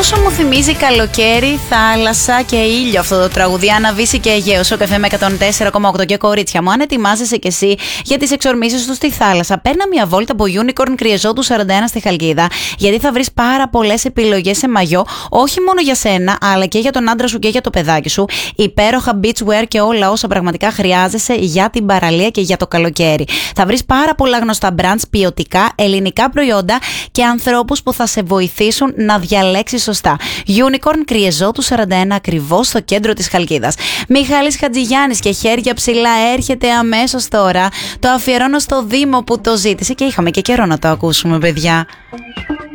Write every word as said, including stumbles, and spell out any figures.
Τόσο μου θυμίζει καλοκαίρι, θάλασσα και ήλιο αυτό το τραγουδί. Άννα Βύση και Αιγαίος, ο καφέ με εκατόν τέσσερα κόμμα οκτώ. Και κορίτσια μου, αν ετοιμάζεσαι κι εσύ για τις εξορμήσεις του στη θάλασσα, παίρνα μια βόλτα από Unicorn Κρυεζότου σαράντα ένα στη Χαλκίδα, γιατί θα βρεις πάρα πολλές επιλογές σε μαγιό, όχι μόνο για σένα, αλλά και για τον άντρα σου και για το παιδάκι σου. Υπέροχα beachwear και όλα όσα πραγματικά χρειάζεσαι για την παραλία και για το καλοκαίρι. Θα βρεις πάρα πολλά γνωστά brands, ποιοτικά, ελληνικά προϊόντα και ανθρώπους που θα σε βοηθήσουν να διαλέξεις σωστά. Unicorn Κρυεζότου σαράντα ένα, ακριβώς στο κέντρο της Χαλκίδας. Μιχάλης Χατζηγιάννης και χέρια ψηλά έρχεται αμέσως τώρα. Το αφιερώνω στο Δήμο που το ζήτησε και είχαμε και καιρό να το ακούσουμε, παιδιά.